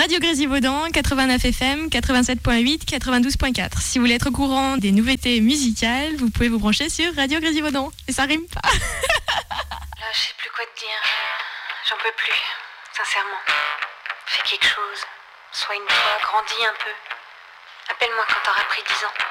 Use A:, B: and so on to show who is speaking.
A: Radio Grésivaudan, 89 FM, 87.8, 92.4. Si vous voulez être au courant des nouveautés musicales, vous pouvez vous brancher sur Radio Grésivaudan. Et ça rime pas.
B: Là, je sais plus quoi te dire. J'en peux plus, sincèrement. Fais quelque chose. Soigne-toi, grandis un peu. Appelle-moi quand t'auras pris 10 ans.